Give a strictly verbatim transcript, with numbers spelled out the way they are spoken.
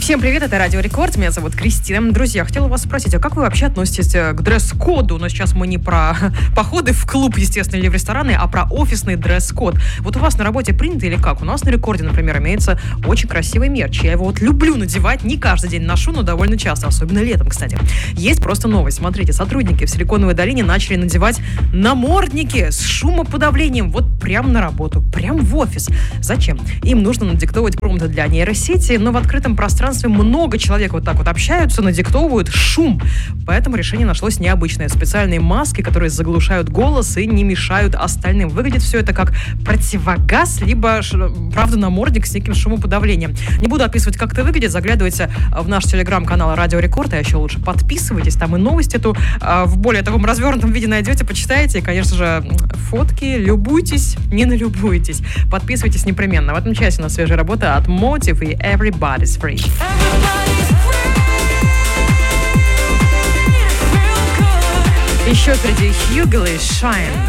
Всем привет, это Радио Рекорд, меня зовут Кристина. Друзья, хотела вас спросить, а как вы вообще относитесь к дресс-коду? Но сейчас мы не про походы в клуб, естественно, или в рестораны, а про офисный дресс-код. Вот у вас на работе принято или как? У нас на Рекорде, например, имеется очень красивый мерч. Я его вот люблю надевать, не каждый день ношу, но довольно часто, особенно летом, кстати. Есть просто новость. Смотрите, сотрудники в Силиконовой долине начали надевать намордники с шумоподавлением вот прямо на работу, прямо в офис. Зачем? Им нужно надиктовать промпты для нейросети, но в открытом пространстве много человек вот так вот общаются, надиктовывают шум. Поэтому решение нашлось необычное. Специальные маски, которые заглушают голос и не мешают остальным. Выглядит все это как противогаз, либо, правда, намордник с неким шумоподавлением. Не буду описывать, как это выглядит. Заглядывайте в наш телеграм-канал Радио Рекорд, а еще лучше подписывайтесь. Там и новость эту в более таком развернутом виде найдете, почитаете. И, конечно же, фотки, любуйтесь, не налюбуйтесь. Подписывайтесь непременно. В этом часе у нас свежая работа от Motive и Everybody's Free. Еще впереди Hughley Shine.